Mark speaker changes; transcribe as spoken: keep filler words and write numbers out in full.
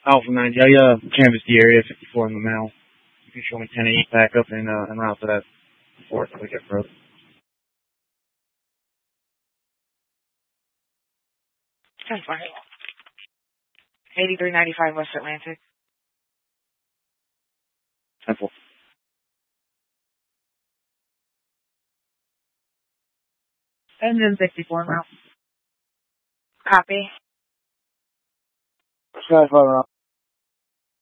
Speaker 1: Alpha ninety, I uh, canvassed the area, fifty-four in the mail. You can show me ten eight back up and uh, en route to that fourth wicket road.
Speaker 2: That's fine. eighty-three ninety-five West Atlantic.
Speaker 1: Temple.
Speaker 2: Engine sixty-four route. Copy.
Speaker 1: Sky five route.